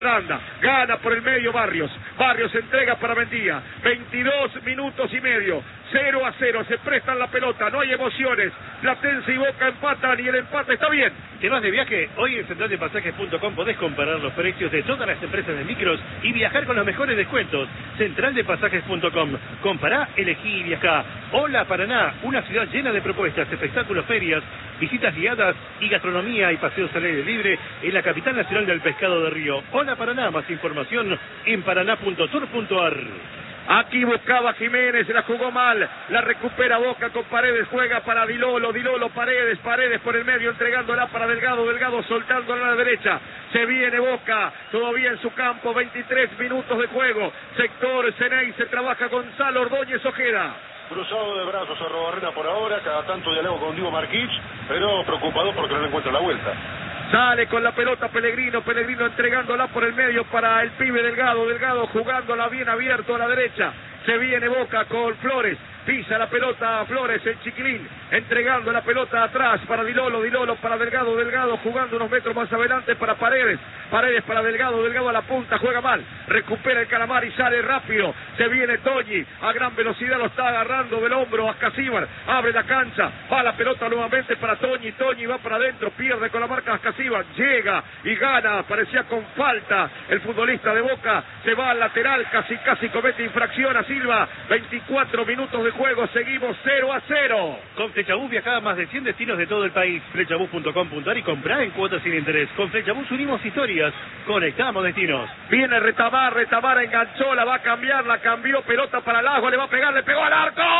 Aranda, gana por el medio Barrios entrega para Mendía, 22 minutos y medio, 0-0, se prestan la pelota, no hay emociones, Platense y Boca empatan y el empate está bien. ¿Te vas de viaje? Hoy en centraldepasajes.com podés comparar los precios de todas las empresas de micros y viajar con los mejores descuentos. Centraldepasajes.com, compará, elegí y viajá. Hola Paraná, una ciudad llena de propuestas, espectáculos, ferias, visitas guiadas y gastronomía y paseos al aire libre en la capital nacional del pescado de Río. Hola Paraná, más información en paraná.tour.ar. Aquí buscaba Jiménez, la jugó mal, la recupera Boca con Paredes, juega para Dilolo, Paredes por el medio, entregándola para Delgado soltándola a la derecha, se viene Boca, todavía en su campo, 23 minutos de juego, sector Ceney, se trabaja Gonzalo Ordóñez Ojeda. Cruzado de brazos a Robarrena por ahora, cada tanto diálogo con Diego Marquich, pero preocupado porque no le encuentra la vuelta. Sale con la pelota Pellegrino entregándola por el medio para el pibe Delgado jugándola bien abierto a la derecha. Se viene Boca con Flores, pisa la pelota Flores, el chiquilín, entregando la pelota atrás para Dilolo para Delgado jugando unos metros más adelante para Paredes para Delgado a la punta, juega mal, recupera el Calamar y sale rápido, se viene Toñi, a gran velocidad lo está agarrando del hombro a Ascasíbar, abre la cancha, va la pelota nuevamente para Toñi va para adentro, pierde con la marca Ascasíbar, llega y gana, parecía con falta el futbolista de Boca, se va al lateral, casi comete infracción a Silva, 24 minutos de juego, seguimos 0-0. Con Flechabús viajá a más de 100 destinos de todo el país. Flechabús.com.ar y comprá en cuotas sin interés. Con Flechabús unimos historias, conectamos destinos. Viene Retamar enganchó, la va a cambiar, la cambió, pelota para Lago, le va a pegar, le pegó al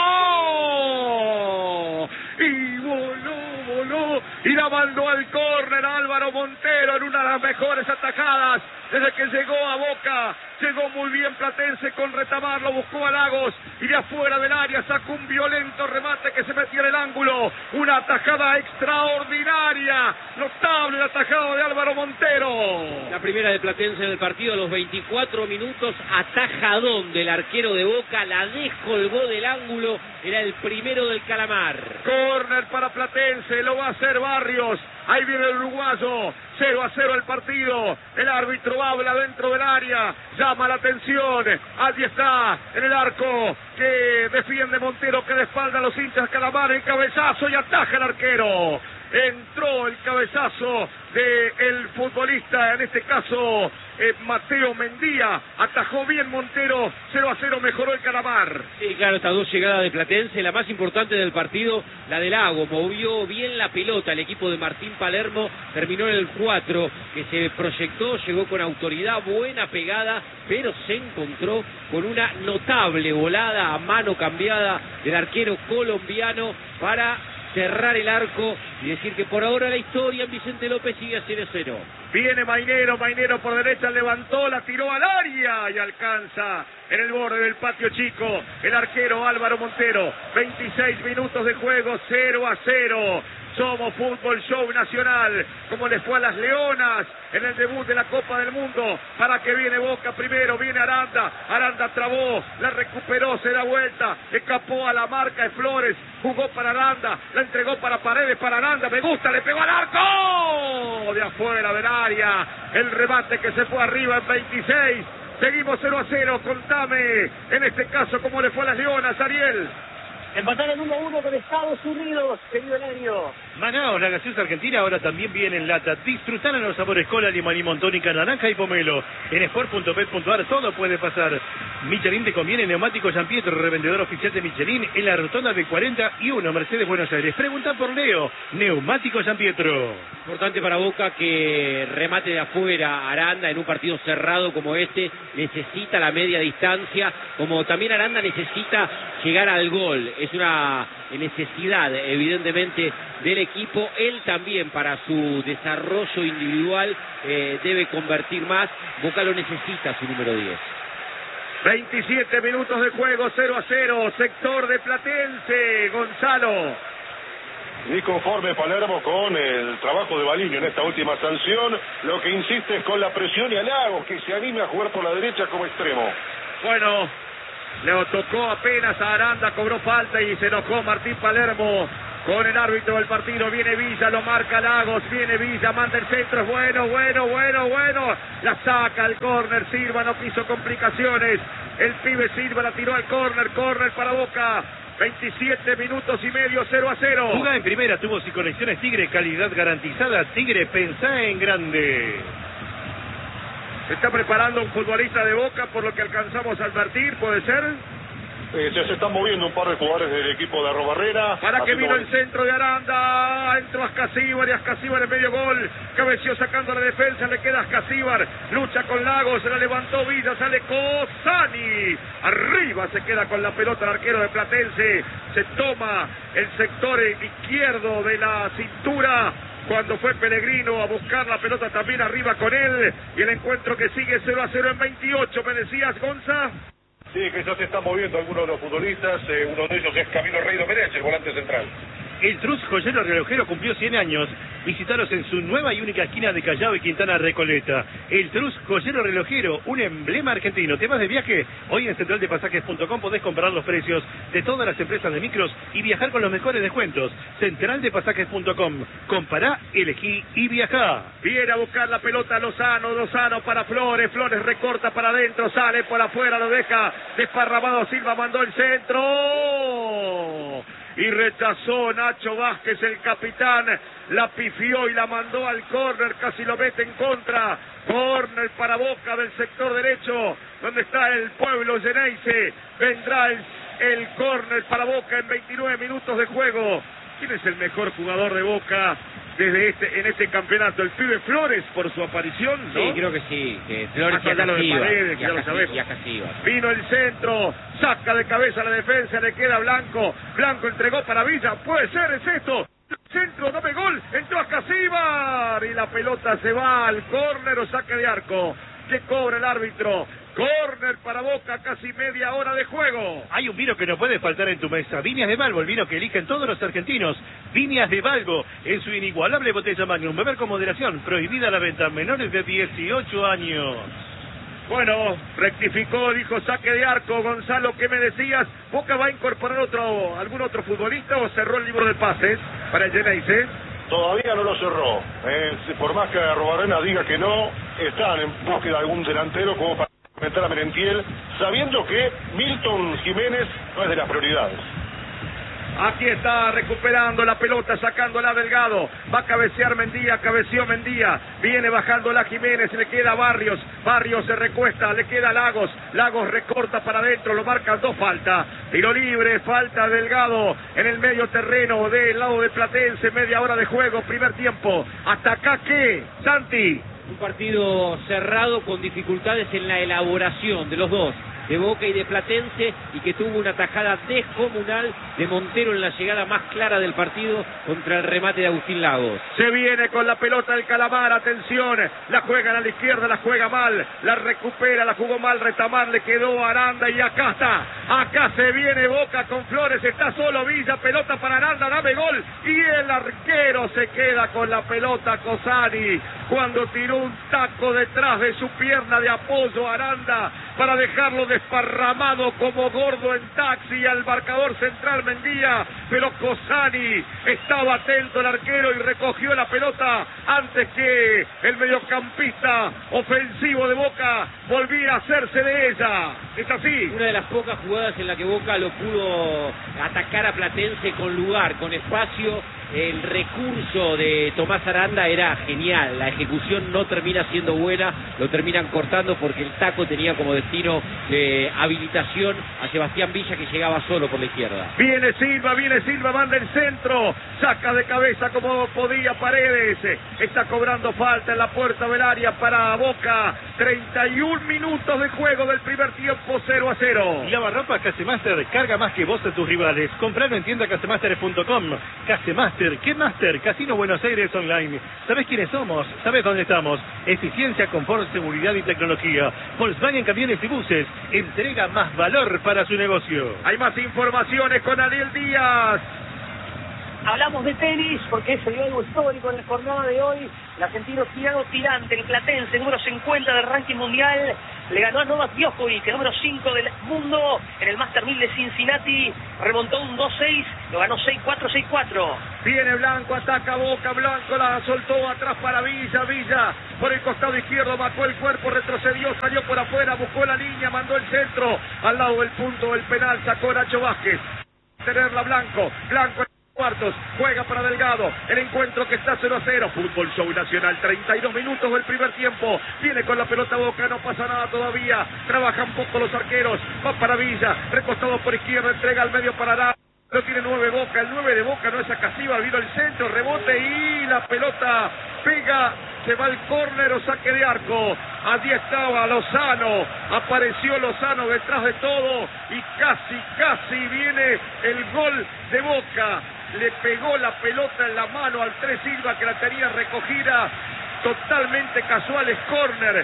arco. Y voló, y la mandó al córner Álvaro Montero en una de las mejores atajadas desde que llegó a Boca. Llegó muy bien Platense con Retamar, lo buscó a Lagos y de afuera del área sacó un violento remate que se metió en el ángulo. Una atajada extraordinaria, notable la atajada de Álvaro Montero. La primera de Platense en el partido a los 24 minutos, atajadón del arquero de Boca, la descolgó del ángulo, era el primero del Calamar. Córner para Platense, lo va a hacer Barrios. Ahí viene el uruguayo, 0-0 el partido, el árbitro habla dentro del área, llama la atención, allí está en el arco que defiende Montero, que de espalda a los hinchas Calamar, el cabezazo y ataja el arquero. Entró el cabezazo del futbolista, en este caso Mateo Mendía, atajó bien Montero, 0-0 mejoró el Calamar. Sí, claro, estas dos llegadas de Platense, la más importante del partido, la de Lago, movió bien la pelota, el equipo de Martín Palermo terminó en el 4, que se proyectó, llegó con autoridad, buena pegada, pero se encontró con una notable volada a mano cambiada del arquero colombiano para cerrar el arco y decir que por ahora la historia en Vicente López sigue a 0-0. Viene Mainero por derecha, levantó, la tiró al área y alcanza en el borde del patio chico el arquero Álvaro Montero. 26 minutos de juego, 0-0. Somos Fútbol Show Nacional, como les fue a las Leonas en el debut de la Copa del Mundo. Para que viene Boca primero, viene Aranda trabó, la recuperó, se da vuelta, escapó a la marca de Flores, jugó para Aranda, la entregó para Paredes, para Aranda, me gusta, le pegó al arco, de afuera del área, el remate que se fue arriba en 26, seguimos 0-0, contame, en este caso, cómo le fue a las Leonas, Ariel. Empataron 1-1 con Estados Unidos, querido Enio. Manaos, la gaseosa argentina, ahora también viene en lata. Disfrutar en los sabores cola, limón y montónica, naranja y pomelo. En sport.bet.ar todo puede pasar. Michelin te conviene, neumático San Pietro, revendedor oficial de Michelin en la rotonda de 41, Mercedes, Buenos Aires. Pregunta por Leo, neumático San Pietro. Importante para Boca que remate de afuera Aranda en un partido cerrado como este, necesita la media distancia, como también Aranda necesita llegar al gol. Es una necesidad, evidentemente, del equipo. Él también, para su desarrollo individual, debe convertir más. Boca lo necesita, su número 10. 27 minutos de juego, 0-0, sector de Platense, Gonzalo. Y conforme Palermo con el trabajo de Baliño en esta última sanción, lo que insiste es con la presión y a Lagos, que se anime a jugar por la derecha como extremo. Bueno, le tocó apenas a Aranda, cobró falta y se enojó Martín Palermo con el árbitro del partido. Viene Villa, lo marca Lagos, viene Villa, manda el centro, es bueno. La saca al córner, Silva no quiso complicaciones. El pibe Silva la tiró al córner para Boca. 27 minutos y medio, 0-0. Jugá en primera, tubos y conexiones Tigre, calidad garantizada. Tigre, pensá en grande. Se está preparando un futbolista de Boca, por lo que alcanzamos a advertir, ¿puede ser? Se están moviendo un par de jugadores del equipo de Arrobarrera. Para que vino el centro de Aranda, entró Ascasíbar y Ascasíbar en medio gol, cabeció sacando la defensa, le queda Ascasíbar, lucha con Lagos, se la levantó Villa, sale Cosani, arriba se queda con la pelota el arquero de Platense, se toma el sector izquierdo de la cintura, cuando fue Pellegrino a buscar la pelota también arriba con él, y el encuentro que sigue 0-0 en 28, ¿me decías, Gonza? Sí, que ya se están moviendo algunos de los futbolistas. Uno de ellos es Camilo Rey Domenech, el volante central. El Trus Joyero Relojero cumplió 100 años. Visítalos en su nueva y única esquina de Callao y Quintana Recoleta. El Trus Joyero Relojero, un emblema argentino. ¿Temas de viaje? Hoy en centraldepasajes.com podés comprar los precios de todas las empresas de micros y viajar con los mejores descuentos. Centraldepasajes.com. Compará, elegí y viajá. Viene a buscar la pelota Lozano para Flores. Flores recorta para adentro, sale por afuera, lo deja desparramado. Silva mandó el centro. Y rechazó Nacho Vázquez, el capitán, la pifió y la mandó al córner, casi lo mete en contra. Córner para Boca del sector derecho, donde está el pueblo Geneise. Vendrá el córner para Boca en 29 minutos de juego. ¿Quién es el mejor jugador de Boca en este campeonato? El pibe Flores, por su aparición, ¿no? Sí, creo que sí, que Flores y Ascasíbar. Vino el centro, saca de cabeza la defensa, le queda Blanco. Blanco entregó para Villa, puede ser, es esto. Centro, dame gol, entró Ascasíbar y la pelota se va al córner o saque de arco. ¿Qué cobra el árbitro? Córner para Boca, casi media hora de juego. Hay un vino que no puede faltar en tu mesa. Viñas de Valgo, el vino que eligen todos los argentinos. Viñas de Valgo, en su inigualable botella Magnum. Beber con moderación, prohibida la venta a menores de 18 años. Bueno, rectificó, dijo saque de arco. Gonzalo, ¿qué me decías? ¿Boca va a incorporar algún otro futbolista o cerró el libro de pases para el Geneise? Todavía no lo cerró. Por más que Arrobarena diga que no, están en búsqueda de algún delantero como para meter a Merentiel, sabiendo que Milton Jiménez no es de las prioridades. Aquí está recuperando la pelota, sacándola Delgado. Va a cabecear Mendía, cabeció Mendía. Viene bajándola Jiménez, le queda Barrios. Barrios se recuesta, le queda Lagos. Lagos recorta para adentro, lo marcan dos faltas. Tiro libre, falta Delgado en el medio terreno del lado de Platense. Media hora de juego, primer tiempo. ¿Hasta acá qué, Santi? Un partido cerrado con dificultades en la elaboración de los dos, de Boca y de Platense, y que tuvo una tajada descomunal de Montero en la llegada más clara del partido contra el remate de Agustín Lagos. Se viene con la pelota el Calamar, atención, la juegan a la izquierda, la juega mal, la recupera, la jugó mal Retamar, le quedó Aranda y acá está, acá se viene Boca con Flores, está solo Villa, pelota para Aranda, dame gol, y el arquero se queda con la pelota Cosani, cuando tiró un taco detrás de su pierna de apoyo Aranda, para dejarlo desparramado como gordo en taxi al marcador central Mendía, pero Cosani estaba atento el arquero y recogió la pelota antes que el mediocampista ofensivo de Boca volviera a hacerse de ella. Es así. Una de las pocas jugadas en la que Boca lo pudo atacar a Platense con lugar, con espacio. El recurso de Tomás Aranda era genial, la ejecución no termina siendo buena, lo terminan cortando porque el taco tenía como destino de habilitación a Sebastián Villa, que llegaba solo por la izquierda. Viene Silva, manda el centro, saca de cabeza como podía Paredes, está cobrando falta en la puerta del área para Boca. 31 minutos de juego del primer tiempo, 0-0. Lavarropa Casemaster, carga más que vos a tus rivales. Compralo en tienda casemaster.com. Casemaster, ¿qué Master? Casino Buenos Aires Online. ¿Sabés quiénes somos? ¿Sabés dónde estamos? Eficiencia, confort, seguridad y tecnología. Volkswagen Camiones y Buses. Entrega más valor para su negocio. Hay más informaciones con Ariel Díaz. Hablamos de tenis porque se dio algo histórico en la jornada de hoy. El argentino Thiago Tirante, el platense, número 50 del ranking mundial, le ganó a Novak Djokovic, el número 5 del mundo, en el Master 1000 de Cincinnati. Remontó un 2-6 Lo ganó 6-4, 6-4. Viene Blanco, ataca Boca, Blanco la soltó atrás para Villa, Villa por el costado izquierdo, mató el cuerpo, retrocedió, salió por afuera, buscó la línea, mandó el centro, al lado del punto del penal, sacó Nacho Vázquez. Tenerla Blanco, Blanco en cuartos, juega para Delgado, el encuentro que está 0-0, Fútbol Show Nacional, 32 minutos del primer tiempo, viene con la pelota Boca, no pasa nada todavía, trabajan poco los arqueros, va para Villa, recostado por izquierda, entrega al medio para Aranda. Lo tiene 9 Boca, el 9 de Boca no es Acasiva, vino el centro, rebote y la pelota pega, se va al córner o saque de arco. Allí estaba Lozano, apareció Lozano detrás de todo y casi viene el gol de Boca. Le pegó la pelota en la mano al Tres Silva que la tenía recogida. Totalmente casual, es córner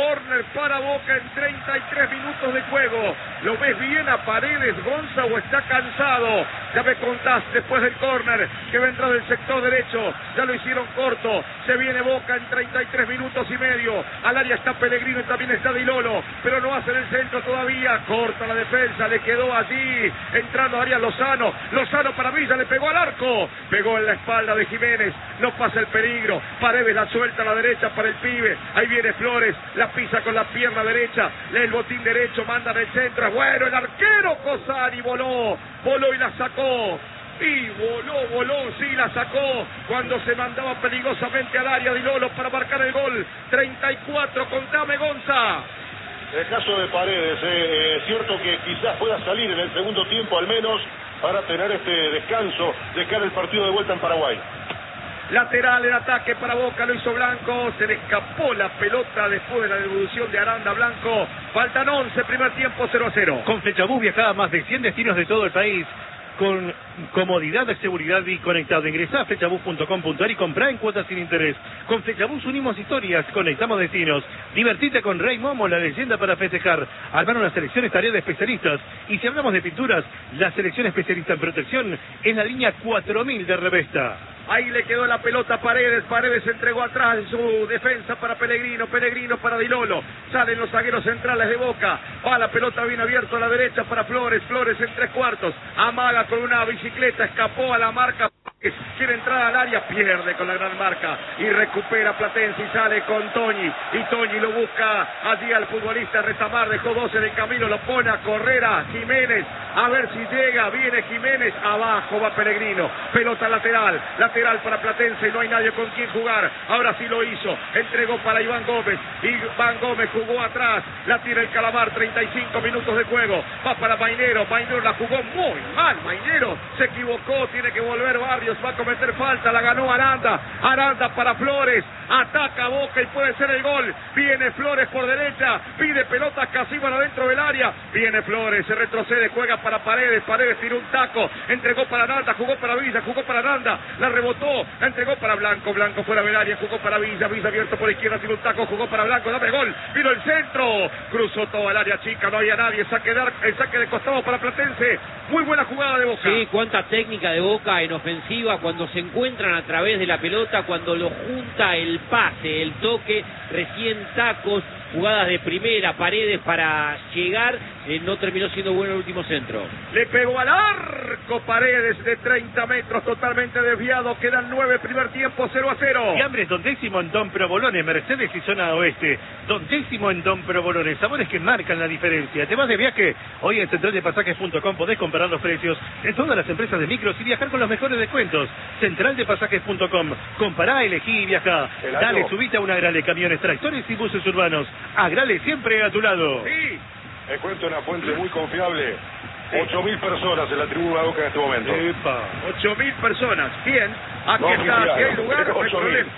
para Boca en 33 minutos de juego. ¿Lo ves bien a Paredes, Gonza, o está cansado? Ya me contás después del córner que vendrá del sector derecho, ya lo hicieron corto, se viene Boca en 33 minutos y medio, al área está Pellegrino y también está Di Lolo, pero no hacen el centro todavía, corta la defensa, le quedó allí, entrando a área Lozano para Villa, le pegó al arco, pegó en la espalda de Jiménez, no pasa el peligro, Paredes la suelta a la derecha para el pibe, ahí viene Flores, la pisa con la pierna derecha, lee el botín derecho, manda en el centro, bueno, el arquero Cosari voló y la sacó. Y voló, sí, la sacó cuando se mandaba peligrosamente al área Di Lolo para marcar el gol. 34, contame Gonza. El caso de Paredes, es cierto que quizás pueda salir en el segundo tiempo al menos para tener este descanso de cara al partido de vuelta en Paraguay. Lateral en ataque para Boca, lo hizo Blanco, se le escapó la pelota después de la devolución de Aranda. Blanco, faltan 11, primer tiempo 0-0. Con Flechabús viajaba a más de 100 destinos de todo el país, con comodidad, seguridad y conectado. Ingresá a flechabús.com.ar y comprá en cuotas sin interés. Con Flechabús unimos historias, conectamos destinos. Divertite con Rey Momo, la leyenda para festejar. Armar una selección es tarea de especialistas. Y si hablamos de pinturas, la selección especialista en protección es la línea 4000 de Revesta. Ahí le quedó la pelota a Paredes entregó atrás en su defensa para Pellegrino para Di Lolo, salen los zagueros centrales de Boca, va la pelota bien abierta a la derecha para Flores en 3/4, amaga con una bicicleta, escapó a la marca, quiere entrar al área, pierde con la gran marca y recupera Platense y sale con Toñi, y Toñi lo busca allí al futbolista Retamar, dejó 12 de camino, lo pone a correr a Jiménez, a ver si llega, viene Jiménez, abajo va Pellegrino, pelota lateral para Platense, no hay nadie con quien jugar, ahora sí lo hizo, entregó para Iván Gómez, Iván Gómez jugó atrás, la tira el Calamar, 35 minutos de juego, va para Mainero la jugó muy mal, Mainero se equivocó, tiene que volver Barrios, va a cometer falta, la ganó Aranda para Flores, ataca Boca y puede ser el gol, viene Flores por derecha, pide pelota Casíbal adentro del área, viene Flores, se retrocede, juega para Paredes tiró un taco, entregó para Aranda, jugó para Villa, jugó para Aranda, la rebotó, la entregó para Blanco fuera del área, jugó para Villa abierto por izquierda, tiró un taco, jugó para Blanco, dame gol, vino el centro, cruzó toda el área chica, no había nadie, el saque de costado para Platense, muy buena jugada de Boca. Sí, cuánta técnica de Boca en ofensiva, cuando se encuentran a través de la pelota, cuando lo junta el pase, el toque, recién tacos, jugadas de primera, Paredes para llegar, no terminó siendo bueno el último centro. Le pegó al arco Paredes de 30 metros, totalmente desviado, quedan 9, primer tiempo 0-0. Y hambre es Don Décimo en Don Provolone, Mercedes y zona oeste. Don Décimo en Don Provolone, sabores que marcan la diferencia. ¿Te vas de viaje? Hoy en centraldepasajes.com podés comparar los precios en todas las empresas de micros y viajar con los mejores descuentos. Centraldepasajes.com, compará, elegí y viajá. Dale, subite a una Agrale, camiones, tractores y buses urbanos. Agrale siempre a tu lado. Sí. Me cuento una fuente muy confiable. 8.000 personas en la tribuna de Boca en este momento. 8.000 personas. Bien, aquí no, está. Si hay lugar, no hay 8.000. problema.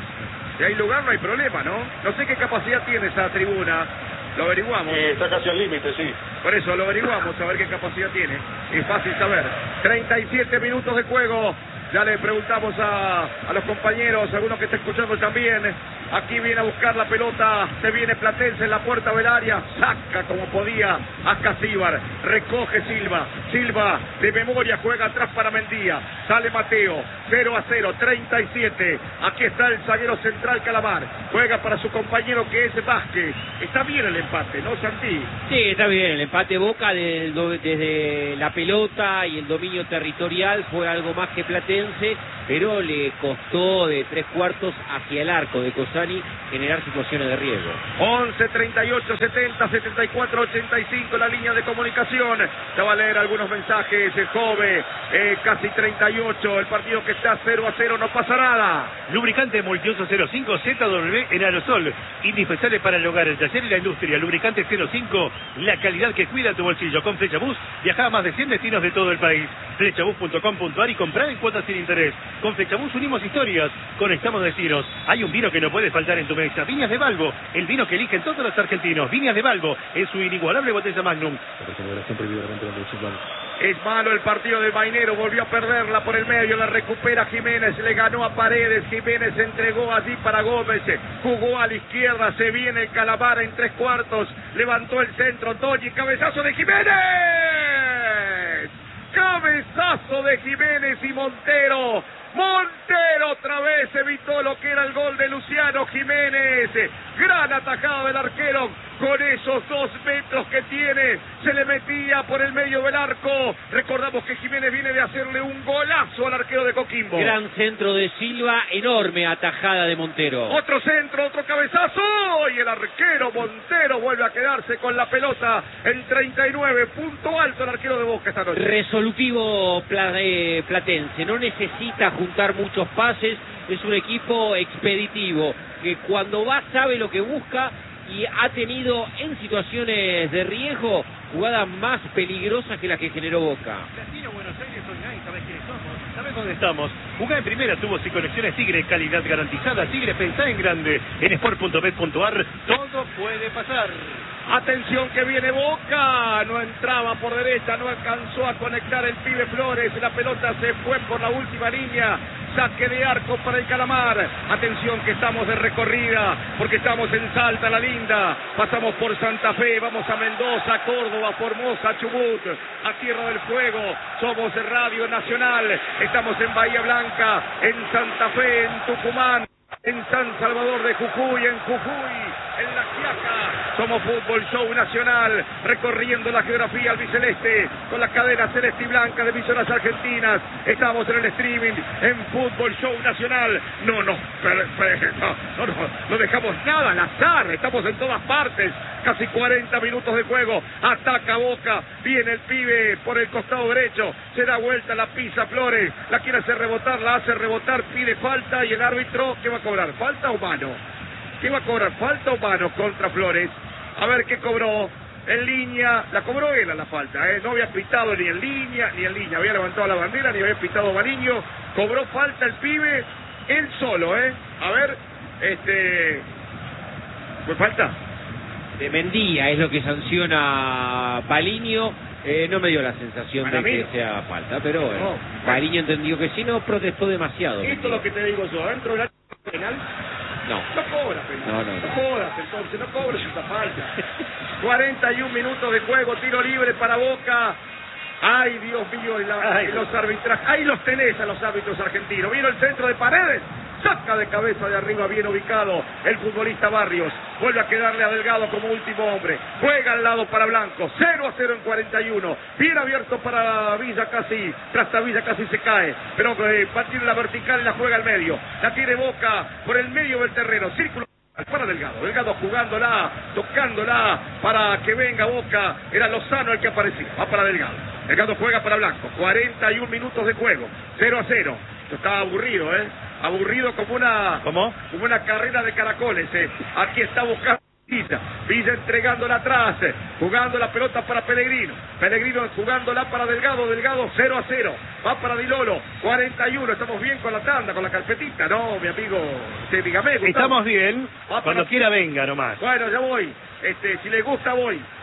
Si hay lugar, no hay problema, ¿no? No sé qué capacidad tiene esa tribuna. Lo averiguamos. Está casi al límite, sí. Por eso lo averiguamos, a ver qué capacidad tiene. Es fácil saber. 37 minutos de juego. Ya le preguntamos a los compañeros, algunos que están escuchando también. Aquí viene a buscar la pelota, se viene Platense en la puerta del área, saca como podía a Casíbar, recoge Silva, Silva de memoria juega atrás para Mendía, sale Mateo, 0-0, 37, aquí está el zaguero central Calamar, juega para su compañero que es Vázquez, está bien el empate, ¿no, Santi? Sí, está bien, el empate Boca desde la pelota y el dominio territorial fue algo más que Platense, pero le costó de 3/4 hacia el arco de Cosani generar situaciones de riesgo. 11, 38, 70, 74, 85 la línea de comunicación. Te va a leer algunos mensajes, Jove, casi 38, el partido que está 0-0, no pasa nada. Lubricante Multiuso 05 ZW en aerosol, indispensable para el hogar, el taller y la industria. Lubricante 05, la calidad que cuida tu bolsillo. Con Flechabús viaja a más de 100 destinos de todo el país. Flechabús.com.ar y comprar en cuotas sin interés. Con Flechabús unimos historias, conectamos destinos. Hay un vino que no puede faltar en tu mesa. Viñas de Balbo, el vino que eligen todos los argentinos. Viñas de Balbo, es su inigualable botella Magnum. Es malo el partido de Mainero, volvió a perderla por el medio, la recupera Jiménez, le ganó a Paredes, Jiménez entregó allí para Gómez, jugó a la izquierda, se viene el Calamar en 3/4, levantó el centro, Toñi, cabezazo de Jiménez, cabezazo de Jiménez y Montero otra vez evitó lo que era el gol de Luciano Jiménez, gran atajado del arquero, con esos 2 metros que tiene, se le metía por el medio del arco. Recordamos que Jiménez viene de hacerle un golazo al arquero de Coquimbo. Gran centro de Silva, enorme atajada de Montero. Otro centro, otro cabezazo, y el arquero Montero vuelve a quedarse con la pelota en 39, punto alto el arquero de Boca esta noche. Resolutivo Platense, no necesita juntar muchos pases, es un equipo expeditivo, que cuando va sabe lo que busca, y ha tenido en situaciones de riesgo jugadas más peligrosas que las que generó Boca. Destino Buenos Aires Online, ¿sabes quiénes somos? ¿Sabes dónde estamos? Jugá en primera, tubos y conexiones Tigre, calidad garantizada. Tigre, pensá en grande. En sport.bet.ar todo puede pasar. Atención que viene Boca, no entraba por derecha, no alcanzó a conectar el pibe Flores, la pelota se fue por la última línea, saque de arco para el Calamar. Atención que estamos de recorrida, porque estamos en Salta la Linda, pasamos por Santa Fe, vamos a Mendoza, Córdoba, Formosa, Chubut, a Tierra del Fuego, somos Radio Nacional, estamos en Bahía Blanca, en Santa Fe, en Tucumán, en San Salvador de Jujuy, en Jujuy, en La Quiaca. Somos Fútbol Show Nacional, recorriendo la geografía albiceleste con la cadena celeste y blanca de emisoras argentinas. Estamos en el streaming en Fútbol Show Nacional. No dejamos nada al azar, estamos en todas partes. Casi 40 minutos de juego, ataca Boca, viene el pibe por el costado derecho, se da vuelta, la pisa Flores, la quiere hacer rebotar, la hace rebotar, pide falta y el árbitro, ¿qué va a cobrar? ¿Falta o mano? ¿Qué va a cobrar? ¿Falta o mano contra Flores? A ver qué cobró. En línea, la cobró él a la falta, no había pitado ni en línea, había levantado la bandera, ni había pitado Mariño, cobró falta el pibe, él solo, a ver, ¿fue falta? De Mendía es lo que sanciona Paliño. No me dio la sensación de que sea falta, pero bueno, Paliño entendió que sí, no protestó demasiado. Esto es lo que te digo yo, dentro del penal. No cobras, no jodas, entonces, no cobres esa falta. 41 minutos de juego, tiro libre para Boca. Ay, Dios mío, los arbitrajes. Ahí los tenés a los árbitros argentinos. Vino el centro de Paredes. Saca de cabeza de arriba, bien ubicado el futbolista Barrios. Vuelve a quedarle a Delgado como último hombre. Juega al lado para Blanco. 0-0 en 41. Bien abierto para Villa casi. Villa casi se cae. Pero va a tirar la vertical y la juega al medio. La tiene Boca por el medio del terreno. Círculo para Delgado. Delgado jugándola, tocándola para que venga Boca. Era Lozano el que aparecía. Va para Delgado. Delgado juega para Blanco. 41 minutos de juego. 0-0. Esto está aburrido, aburrido como una carrera de caracoles. Aquí está buscando Villa entregándola atrás, jugando la pelota para Pellegrino jugándola para Delgado 0-0, va para Di Lolo, 41, estamos bien con la tanda, con la carpetita, no, mi amigo, dígame. Estamos bien, cuando quiera venga nomás. Bueno, ya voy, si le gusta voy.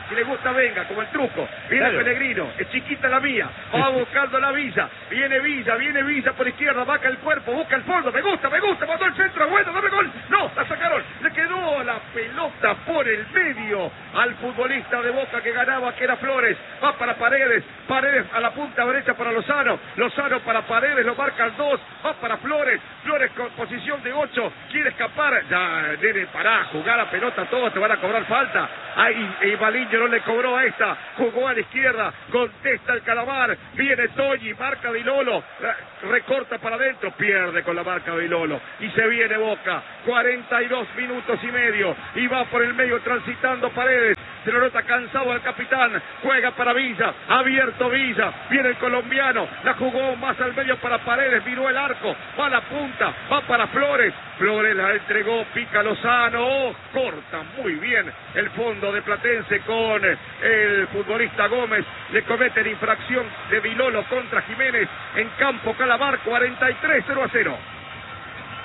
Si le gusta, venga, como el truco. Viene Claro. Pellegrino, es chiquita la mía. Va buscando la Villa. Viene Villa por izquierda, vaca el cuerpo, busca el fondo. Me gusta, mandó el centro, bueno, dame gol. No, la sacaron. Le quedó la pelota por el medio al futbolista de Boca que ganaba, que era Flores. Va para Paredes a la punta derecha para Lozano para Paredes, lo marcan 2, va para Flores con posición de 8, quiere escapar, ya, nene, pará, jugar a pelota todos, te van a cobrar falta. Ahí Baliño no le cobró a esta, jugó a la izquierda, contesta el Calamar, viene Toñi, marca de Lolo, recorta para adentro, pierde con la marca de Lolo, y se viene Boca, 42 minutos y medio, y va por el medio transitando Paredes, se lo nota cansado al capitán, juega para Villa, abierto Villa, viene el colombiano, la jugó más al medio para Paredes, miró el arco, va a la punta, va para Flores la entregó, pica Lozano, corta muy bien el fondo de Platense con el futbolista Gómez, le cometen infracción de Vilolo contra Jiménez en campo Calamar, 43-0-0.